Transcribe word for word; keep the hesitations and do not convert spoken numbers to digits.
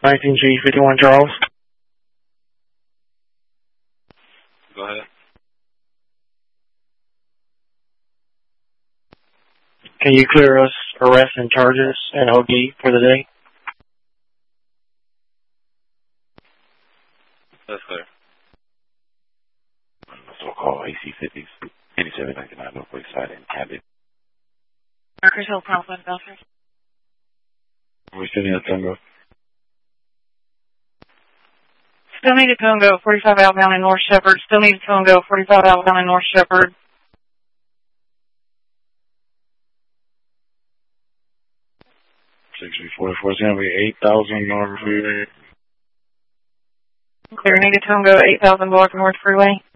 nineteen G fifty-one Charles. Go ahead. Can you clear us arrests and charges and O D for the day? That's clear. So call A C fifties, eighty-seven ninety-nine North Lakeside in Cabot. Markers Hill, Promptline, Belfast. We're sending a Tango. Still need a Congo, forty-five outbound in North Shepherd. Still need a Congo, forty-five outbound in North Shepherd. six three four four, it's going to be eight thousand North Freeway. Clear, need a Congo, eight thousand block North Freeway.